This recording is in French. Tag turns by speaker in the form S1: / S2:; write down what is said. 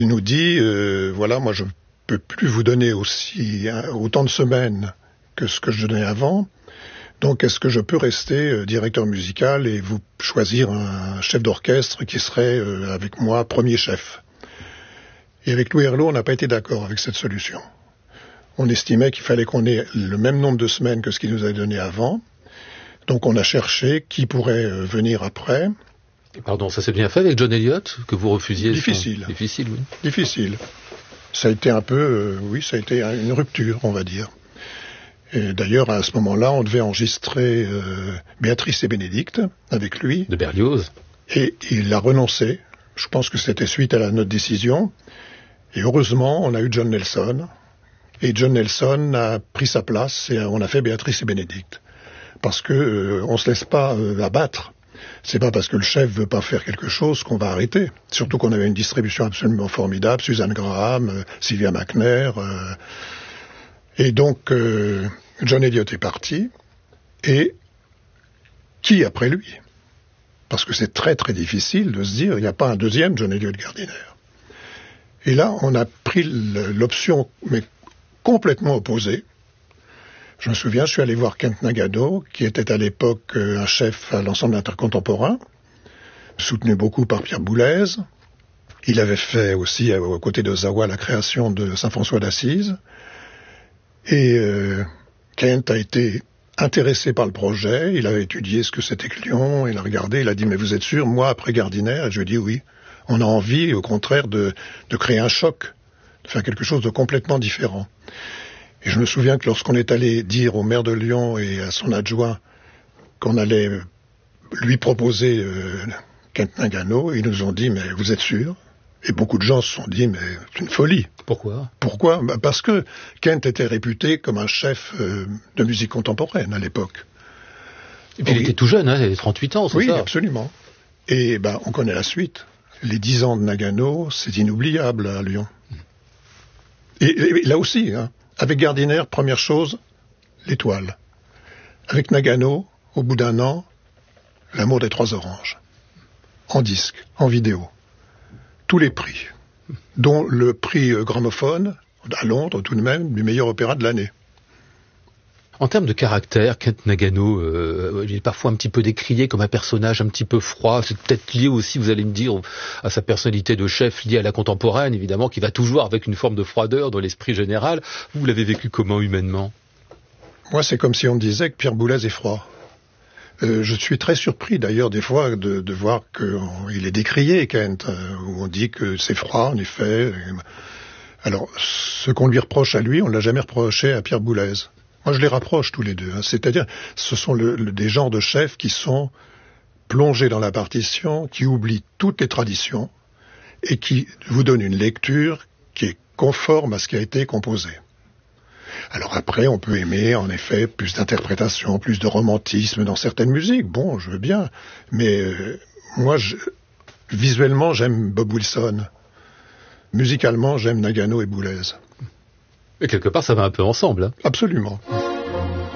S1: Il nous dit, voilà, moi je peux plus vous donner autant de semaines que ce que je donnais avant. Donc, est-ce que je peux rester directeur musical et vous choisir un chef d'orchestre qui serait avec moi premier chef? Et avec Louis Herlaut, on n'a pas été d'accord avec cette solution. On estimait qu'il fallait qu'on ait le même nombre de semaines que ce qu'il nous avait donné avant. Donc, on a cherché qui pourrait venir après.
S2: Pardon, ça s'est bien fait avec John Elliott, que vous refusiez?
S1: Difficile.
S2: Difficile, oui.
S1: Difficile. Ça a été un peu, ça a été une rupture, on va dire. Et d'ailleurs, à ce moment-là, on devait enregistrer Béatrice et Bénédicte avec lui.
S2: De Berlioz.
S1: Et il a renoncé. Je pense que c'était suite à notre décision. Et heureusement, on a eu John Nelson. Et John Nelson a pris sa place et on a fait Béatrice et Bénédicte. Parce que on se laisse pas abattre. C'est pas parce que le chef veut pas faire quelque chose qu'on va arrêter. Surtout qu'on avait une distribution absolument formidable. Suzanne Graham, Sylvia McNair. Et donc, John Elliott est parti. Et qui après lui? Parce que c'est très très difficile de se dire, il n'y a pas un deuxième John Elliott Gardiner. Et là, on a pris l'option, mais complètement opposée. Je me souviens, je suis allé voir Kent Nagano, qui était à l'époque un chef à l'ensemble intercontemporain, soutenu beaucoup par Pierre Boulez. Il avait fait aussi, aux côtés d'Ozawa, la création de Saint-François d'Assise. Et Kent a été intéressé par le projet, il a étudié ce que c'était que Lyon, il a regardé, il a dit « Mais vous êtes sûr, moi, après Gardiner ?» Et je lui ai dit « Oui, on a envie, au contraire, de créer un choc, de faire quelque chose de complètement différent. » Et je me souviens que lorsqu'on est allé dire au maire de Lyon et à son adjoint qu'on allait lui proposer Kent Nagano, ils nous ont dit « Mais vous êtes sûr ?» Et beaucoup de gens se sont dit « Mais c'est une folie !»
S2: Pourquoi?
S1: Pourquoi? Parce que Kent était réputé comme un chef de musique contemporaine à l'époque.
S2: Et puis il était tout jeune, hein, il avait 38 ans, c'est ça?
S1: Oui, absolument. Et on connaît la suite. Les 10 ans de Nagano, c'est inoubliable à Lyon. Et là aussi, hein, avec Gardiner, première chose, l'étoile. Avec Nagano, au bout d'un an, L'amour des trois oranges. En disque, en vidéo. Tous les prix. Dont le prix gramophone, à Londres tout de même, du meilleur opéra de l'année.
S2: En termes de caractère, Kent Nagano, il est parfois un petit peu décrié comme un personnage un petit peu froid. C'est peut-être lié aussi, vous allez me dire, à sa personnalité de chef liée à la contemporaine, évidemment, qui va toujours avec une forme de froideur dans l'esprit général. Vous l'avez vécu comment humainement?
S1: Moi, c'est comme si on me disait que Pierre Boulez est froid. Je suis très surpris d'ailleurs des fois de voir qu'il est décrié, Kent, où on dit que c'est froid, en effet. Alors, ce qu'on lui reproche à lui, on ne l'a jamais reproché à Pierre Boulez. Moi, je les rapproche tous les deux. Hein. C'est-à-dire, ce sont des genres de chefs qui sont plongés dans la partition, qui oublient toutes les traditions et qui vous donnent une lecture qui est conforme à ce qui a été composé. Alors après, on peut aimer, en effet, plus d'interprétation, plus de romantisme dans certaines musiques. Bon, je veux bien. Mais moi, visuellement, j'aime Bob Wilson. Musicalement, j'aime Nagano et Boulez.
S2: Et quelque part, ça va un peu ensemble. Hein.
S1: Absolument.